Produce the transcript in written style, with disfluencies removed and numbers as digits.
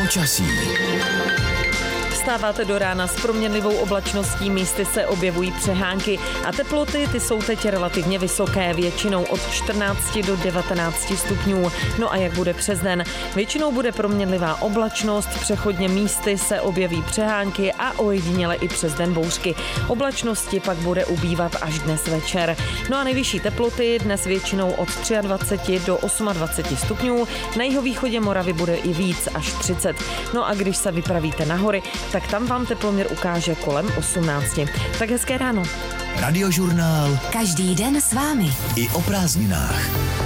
Počasí. Vstáváte do rána s proměnlivou oblačností, místy se objevují přehánky a teploty ty jsou teď relativně vysoké, většinou od 14 do 19 stupňů. No a jak bude přes den? Většinou bude proměnlivá oblačnost, přechodně místy se objeví přehánky a ojediněle i přes den bouřky. Oblačnosti pak bude ubývat až dnes večer. No a nejvyšší teploty dnes většinou od 23 do 28 stupňů, na jihovýchodě Moravy bude i víc, až 30. No a když se vypravíte na hory, tak tam vám teploměr ukáže kolem 18. Tak hezké ráno. Radiožurnál. Každý den s vámi. I o prázdninách.